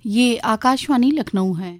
ये आकाशवाणी लखनऊ है।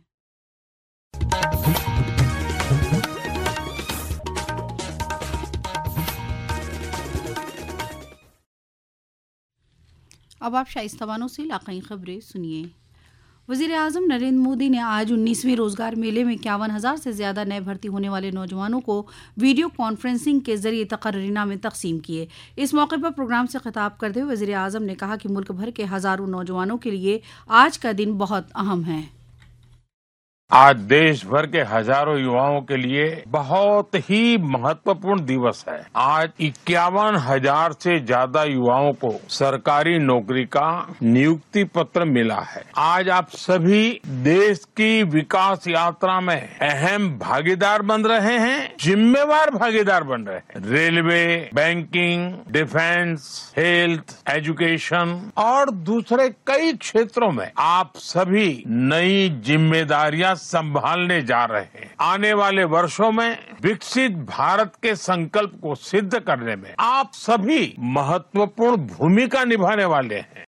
अब आप शाइस्तावानों से इलाकाई खबरें सुनिए। वज़ीर-ए-आज़म नरेंद्र मोदी ने आज 19वें रोजगार मेले में 51,000 से ज्यादा नए भर्ती होने वाले नौजवानों को वीडियो कॉन्फ्रेंसिंग के जरिए तकर्रीनामे तकसीम किए। इस मौके पर प्रोग्राम से खिताब करते हुए वज़ीर-ए-आज़म ने कहा कि मुल्क भर के हजारों नौजवानों के लिए आज का दिन बहुत अहम है। आज देश भर के हजारों युवाओं के लिए बहुत ही महत्वपूर्ण दिवस है। आज 51,000 से ज्यादा युवाओं को सरकारी नौकरी का नियुक्ति पत्र मिला है। आज आप सभी देश की विकास यात्रा में अहम भागीदार बन रहे हैं, जिम्मेवार भागीदार बन रहे हैं। Railway, banking, defence, health, education और दूसरे कई क्षेत्रों में आप सभी नई जिम्मेदारियां संभालने जा रहे हैं। आने वाले वर्षों में विकसित भारत के संकल्प को सिद्ध करने में आप सभी महत्वपूर्ण भूमिका निभाने वाले हैं।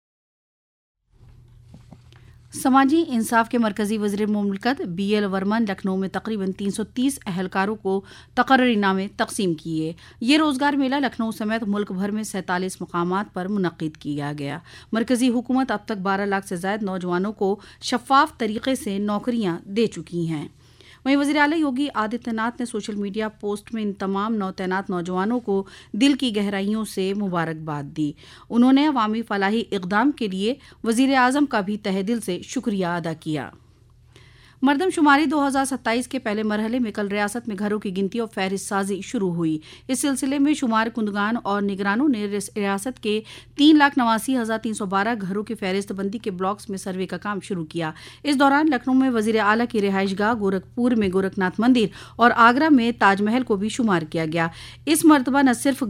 समाजी इंसाफ के मरकजी वज़ीर मुमलिकत BL वर्मा ने लखनऊ में तकरीबन 330 अहलकारों को तकर्रीनामे तकसीम किए। ये रोजगार मेला लखनऊ समेत मुल्क भर में 47 मुकामात पर मुनक्किद किया गया। मरकजी हुकूमत अब तक 12 लाख से ज्यादा नौजवानों को शफाफ तरीके से नौकरियां दे चुकी हैं। वहीं वज़ीर आला योगी आदित्यनाथ ने सोशल मीडिया पोस्ट में इन तमाम नौतैनात नौजवानों को दिल की गहराइयों से मुबारकबाद दी। उन्होंने अवामी फलाही इक़दाम के लिए वज़ीर आज़म का भी तहे दिल से शुक्रिया अदा किया। मरदमशुमारी 2027 के पहले मरहले में कल रियासत में घरों की गिनती और फहरिस्त साजी शुरू हुई। इस सिलसिले में शुमार कुंदगान और निगरानों ने रियासत के 3,89,312 घरों की फहरिस्त बंदी के ब्लॉक्स में सर्वे का काम शुरू किया। इस दौरान लखनऊ में वज़ीर आला की रिहाइशगाह, गोरखपुर में गोरखनाथ मंदिर और आगरा में ताजमहल को भी शुमार किया गया। इस मरतबा न सिर्फ